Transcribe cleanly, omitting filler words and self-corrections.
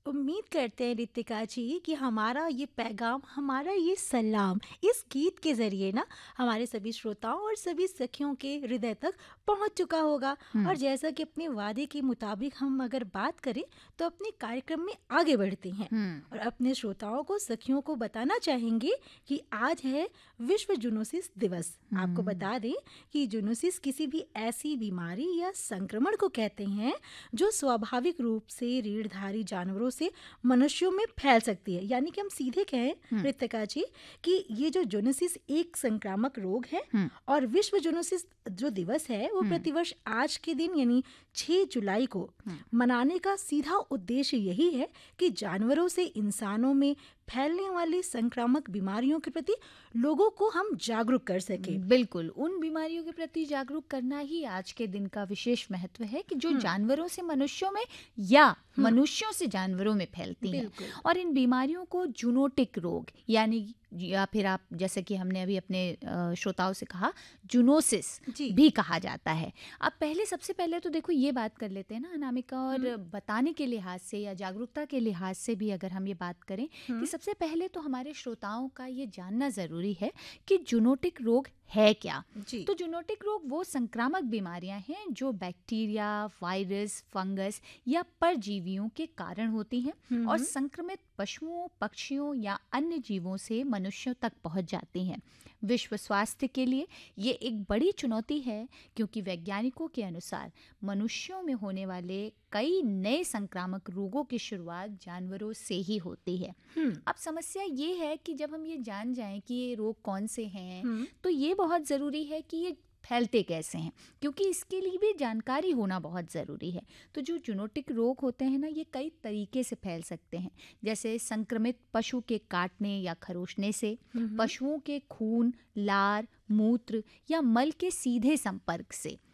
उम्मीद करते हैं रितिका जी कि हमारा ये पैगाम, हमारा ये सलाम इस गीत के ज़रिए ना हमारे सभी श्रोताओं और सभी सखियों के हृदय तक पहुंच चुका होगा। और हुँ, जैसा कि अपने वादे के मुताबिक हम अगर बात करें तो अपने कार्यक्रम में आगे बढ़ते हैं हुँ, और अपने श्रोताओं को, सखियों को बताना चाहेंगे कि आज है विश्व जूनोसिस दिवस। आपको हुँ, बता दें कि जूनोसिस किसी भी ऐसी बीमारी या संक्रमण को कहते हैं जो स्वाभाविक रूप से रीढ़धारी जानवरों से मनुष्यों में फैल सकती है। यानी कि हम सीधे कहें हुँ, रितिका जी कि ये जो जूनोसिस एक संक्रामक रोग है हुँ, और विश्व जूनोसिस जो दिवस है वो हुँ, प्रतिवर्ष आज के दिन यानी 6 जुलाई को हुँ। मनाने का सीधा उद्देश्य यही है कि जानवरों से इंसानों में फैलने वाली संक्रामक बीमारियों के प्रति लोगों को हम जागरूक कर सकें। बिल्कुल, उन बीमारियों के प्रति जागरूक करना ही आज के दिन का विशेष महत्व है कि जो हम्म, जानवरों से मनुष्यों में या हम्म, मनुष्यों से जानवरों में फैलती हैं। बिल्कुल। और इन बीमारियों को जूनोटिक रोग यानी, या फिर आप जैसे कि हमने अभी अपने श्रोताओं से कहा, जूनोसिस जी। भी कहा जाता है। अब सबसे पहले तो देखो ये बात कर लेते हैं ना अनामिका, हम्म, और बताने के लिहाज से या जागरूकता के लिहाज से भी अगर हम ये बात करें कि हम्म, सबसे पहले तो हमारे श्रोताओं का ये जानना ज़रूरी है कि जूनोटिक रोग है क्या। जी। तो जूनोटिक रोग वो संक्रामक बीमारियां हैं जो बैक्टीरिया, वायरस, फंगस या परजीवियों के कारण होती हैं और हम्म, संक्रमित पशुओं, पक्षियों या अन्य जीवों से मनुष्यों तक पहुंच जाती हैं। विश्व स्वास्थ्य के लिए ये एक बड़ी चुनौती है, क्योंकि वैज्ञानिकों के अनुसार मनुष्यों में होने वाले कई नए संक्रामक रोगों की शुरुआत जानवरों से ही होती है। हम्म, अब समस्या ये है कि जब हम ये जान जाएं कि ये रोग कौन से हैं, हम्म, तो ये बहुत ज़रूरी है कि ये फैलते कैसे हैं, क्योंकि इसके लिए भी जानकारी होना बहुत ज़रूरी है। तो जो जूनोटिक रोग होते हैं ना, ये कई तरीके से फैल सकते हैं, जैसे संक्रमित पशु के काटने या खरोचने से, हम्म, पशुओं के खून, लार, मूत्र या मल के सीधे संपर्क से,